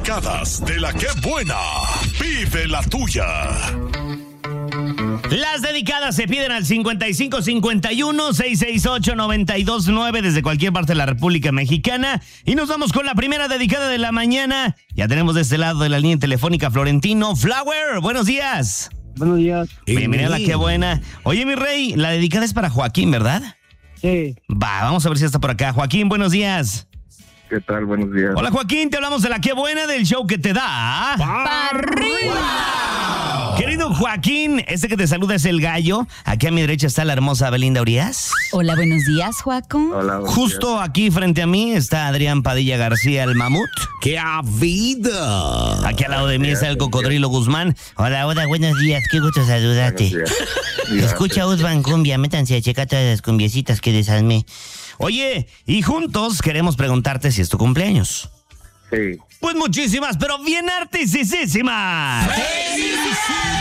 dedicadas de la que buena. Pide la tuya. Las dedicadas se piden al 5551-668-929 desde cualquier parte de la República Mexicana. Y nos vamos con la primera dedicada de la mañana. Ya tenemos de este lado de la línea telefónica Florentino Flower. Buenos días. Buenos días. Bienvenida a la que buena. Oye, mi rey, la dedicada es para Joaquín, ¿verdad? Sí. Va, vamos a ver si está por acá. Joaquín, buenos días. ¿Qué tal? Buenos días. Hola, Joaquín, te hablamos de la que buena del show que te da ¡para arriba! Querido Joaquín, este que te saluda es el gallo. Aquí a mi derecha está la hermosa Belinda Urias. Hola, buenos días, Joaco. Hola. buenos Justo días. aquí frente a mí está Adrián Padilla García, el mamut. ¡Qué vida! Aquí al lado de mí está el cocodrilo Guzmán. Hola, buenos días, qué gusto saludarte. Buenos días. Escucha Usban Cumbia, métanse a checar todas las cumbiecitas que desarmé. Oye, y juntos queremos preguntarte si es tu cumpleaños. Sí. Pues muchísimas, pero bien artistísimas.